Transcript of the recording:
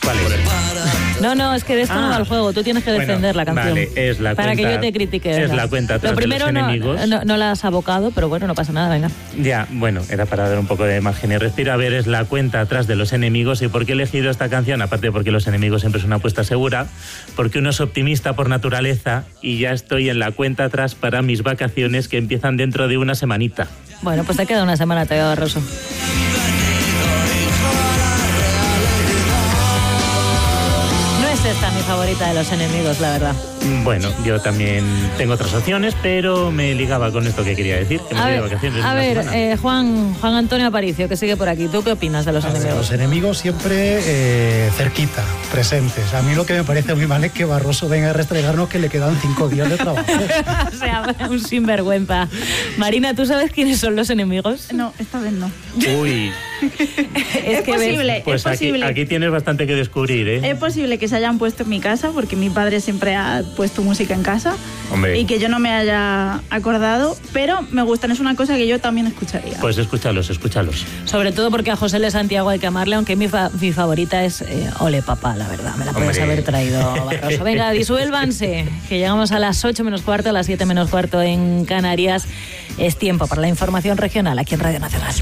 ¿Cuál es? No, es que de esto no va el juego. Tú tienes que defender la canción. Vale, es la para cuenta, que yo te critique. Es la cuenta atrás de los enemigos. No la has abocado, pero bueno, no pasa nada, venga. Ya, bueno, era para dar un poco de margen y respiro. A ver, es la cuenta atrás de los enemigos. ¿Y por qué he elegido esta canción? Aparte porque los enemigos siempre es una apuesta segura, porque uno es optimista por naturaleza y ya estoy en la cuenta atrás para mis vacaciones que empiezan dentro de una semanita. Bueno, pues te queda una semana, Teo Barroso. Esta es mi favorita de los enemigos, la verdad. Bueno, yo también tengo otras opciones, pero me ligaba con esto que quería decir, que me voy de vacaciones. A ver, Juan Antonio Aparicio, que sigue por aquí. ¿Tú qué opinas de los enemigos? Los enemigos siempre cerquita, presentes. A mí lo que me parece muy mal es que Barroso venga a restregarnos que le quedan 5 días de trabajo. O sea, un sinvergüenza. Marina, ¿tú sabes quiénes son los enemigos? No, esta vez no. Uy. Es posible, pues es posible. Aquí tienes bastante que descubrir, ¿eh? Es posible que se hayan puesto en mi casa, porque mi padre siempre ha puesto música en casa. Hombre. Y que yo no me haya acordado, pero me gustan, es una cosa que yo también escucharía. Pues escúchalos. Sobre todo porque a José L. Santiago hay que amarle, aunque mi favorita es Ole Papá, la verdad. Me la puedes haber traído, Barroso. Venga, disuélvanse, que llegamos a las 8 menos cuarto, a las 7 menos cuarto en Canarias. Es tiempo para la información regional aquí en Radio Nacional.